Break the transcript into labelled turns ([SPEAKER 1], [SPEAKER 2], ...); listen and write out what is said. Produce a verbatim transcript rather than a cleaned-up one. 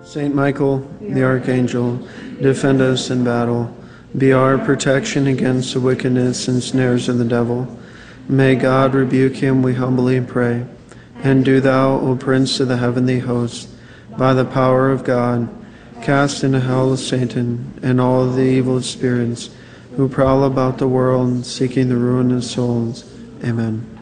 [SPEAKER 1] Saint Michael, the Archangel, defend us in battle. Be our protection against the wickedness and snares of the devil. May God rebuke him, we humbly pray. And do thou, O Prince of the heavenly host, by the power of God, cast into hell Satan and all the evil spirits who prowl about the world seeking the ruin of souls. Amen.